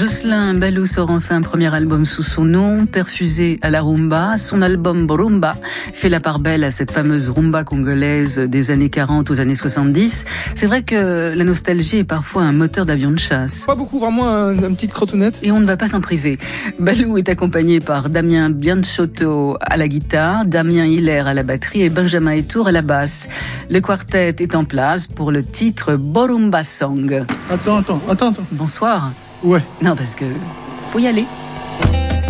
Jocelyn Baloux sort enfin un premier album sous son nom, perfusé à la rumba. Son album Rumba fait la part belle à cette fameuse rumba congolaise des années 40 aux années 70. C'est vrai que la nostalgie est parfois un moteur d'avion de chasse. Pas beaucoup, vraiment une petite crotounette. Et on ne va pas s'en priver. Baloux est accompagné par Damien Bianchotto à la guitare, Damien Hiller à la batterie et Benjamin Etour à la basse. Le quartet est en place pour le titre Borumba Song. Attends. Bonsoir. Ouais. Non, parce que faut y aller.